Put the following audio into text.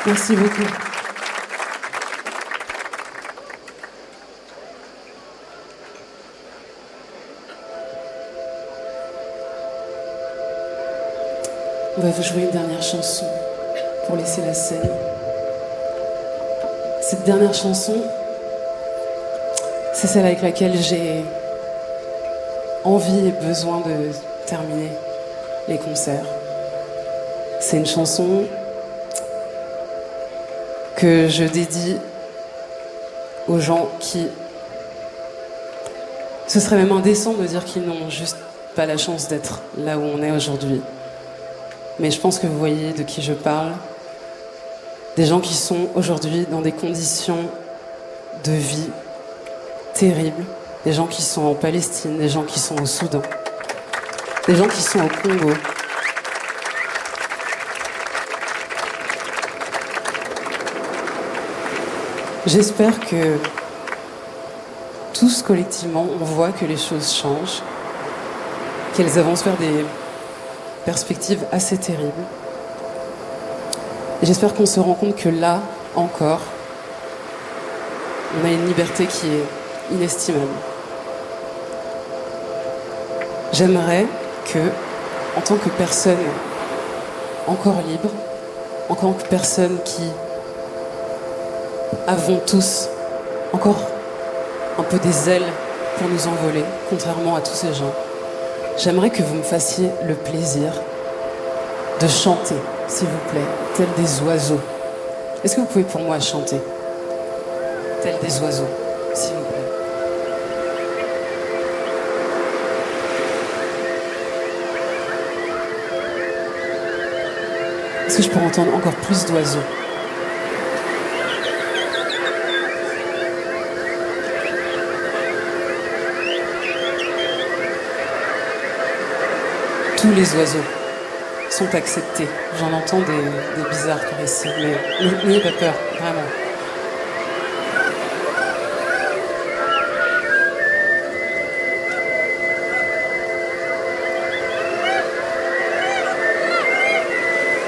Merci beaucoup. On va vous jouer une dernière chanson pour laisser la scène. Cette dernière chanson, c'est celle avec laquelle j'ai envie et besoin de terminer les concerts. C'est une chanson que je dédie aux gens qui... Ce serait même indécent de dire qu'ils n'ont juste pas la chance d'être là où on est aujourd'hui. Mais je pense que vous voyez de qui je parle. Des gens qui sont aujourd'hui dans des conditions de vie terribles. Des gens qui sont en Palestine, des gens qui sont au Soudan, des gens qui sont au Congo. J'espère que tous collectivement, on voit que les choses changent, qu'elles avancent vers des perspectives assez terribles. Et j'espère qu'on se rend compte que là, encore, on a une liberté qui est inestimable. J'aimerais que, en tant que personne encore libre, en tant que personne qui avons tous encore un peu des ailes pour nous envoler, contrairement à tous ces gens, j'aimerais que vous me fassiez le plaisir de chanter, s'il vous plaît, tels des oiseaux. Est-ce que vous pouvez pour moi chanter tels des oiseaux, s'il vous plaît? Est-ce que je peux entendre encore plus d'oiseaux? Tous les oiseaux sont acceptés. J'en entends des bizarres par ici, mais n'ayez pas peur, vraiment.